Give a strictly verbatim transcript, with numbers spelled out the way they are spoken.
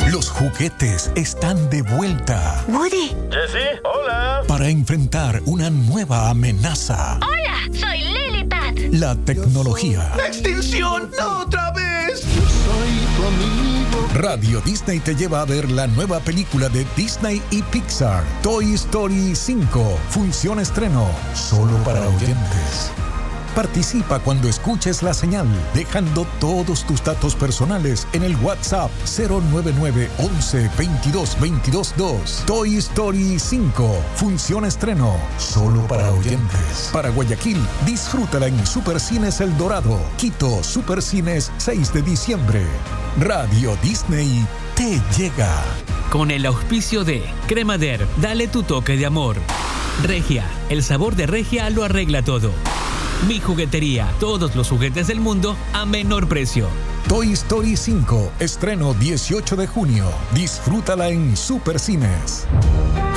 Los juguetes están de vuelta. Woody. Jessie, hola. Para enfrentar una nueva amenaza. Hola, soy Lilipad. La tecnología. ¡Extinción! ¡No otra vez! Yo soy tu amigo. Radio Disney te lleva a ver la nueva película de Disney y Pixar, Toy Story cinco. Función estreno, solo para oyentes. Participa cuando escuches la señal, dejando todos tus datos personales en el WhatsApp cero nueve nueve once veintidós veintidós dos. Toy Story cinco. Función estreno, solo para oyentes. Para Guayaquil, disfrútala en Supercines El Dorado. Quito, Supercines seis de diciembre. Radio Disney te llega. Con el auspicio de Cremader, dale tu toque de amor. Regia, el sabor de Regia lo arregla todo. Mi Juguetería, todos los juguetes del mundo a menor precio. Toy Story cinco, estreno dieciocho de junio. Disfrútala en Supercines.